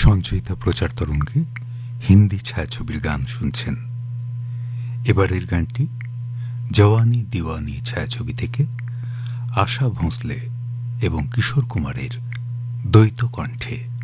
সঞ্চয়িতা প্রচার তরঙ্গে হিন্দি ছায়াছবির গান শুনছেন। এবারের গানটি জওয়ানি দিওয়ানি ছায়াছবি থেকে আশা ভোঁসলে এবং কিশোর কুমারের দ্বৈত কণ্ঠে।